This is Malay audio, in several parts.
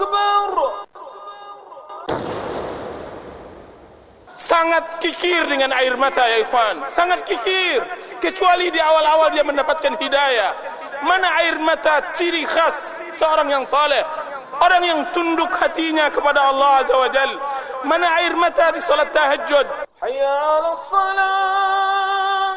Akbar. Sangat kikir dengan air mata ya ikhwan, sangat kikir. Kecuali di awal-awal dia mendapatkan hidayah. Mana air mata ciri khas seorang yang saleh, orang yang tunduk hatinya kepada Allah Azza wa Jal. Mana air mata di salat tahajud. Hayya 'alas salat.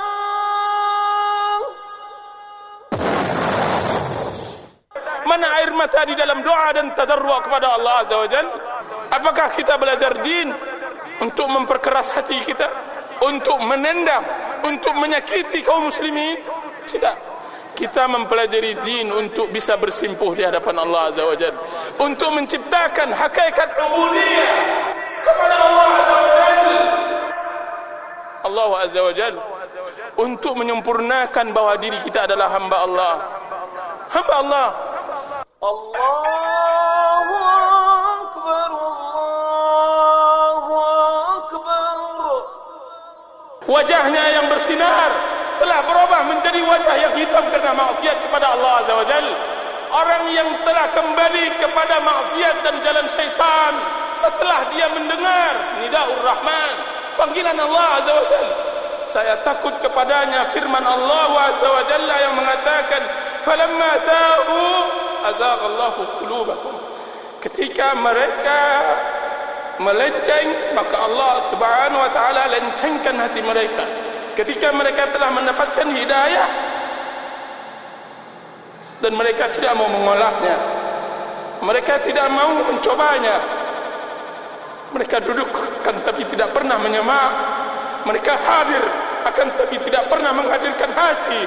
Mana air mata di dalam doa dan tadarru' kepada Allah Azza wa Jal. Apakah kita belajar din untuk memperkeras hati kita, untuk menendang, untuk menyakiti kaum muslimin? Tidak. Kita mempelajari din untuk bisa bersimpuh di hadapan Allah Azza wa Jalla, untuk menciptakan hakikat ubudiyah kepada Allah Azza wa Jalla. Allah Azza wa Jalla untuk menyempurnakan bahwa diri kita adalah hamba Allah. Hamba Allah. Allahu Akbar, Allahu Akbar. Wajahnya yang bersinar telah berubah menjadi wajah yang hitam karena maksiat kepada Allah Azza wa Jalla. Orang yang telah kembali kepada maksiat dan jalan syaitan setelah dia mendengar Nidaur Rahman, panggilan Allah Azza wa Jalla. Saya takut kepadanya firman Allah Azza wa Jalla yang mengatakan, "Falamma zaghu azaghallahu qulubahum." Ketika mereka melenceng, maka Allah Subhanahu wa taala lencengkan hati mereka. Ketika mereka telah mendapatkan hidayah dan mereka tidak mau mengolahnya, mereka tidak mau mencobanya, mereka duduk kan tapi tidak pernah menyemak, mereka hadir akan tapi tidak pernah menghadirkan hati.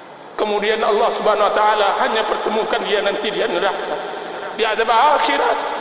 Kemudian Allah Subhanahu wa taala hanya pertemukan dia nanti di neraka, di adab akhirat.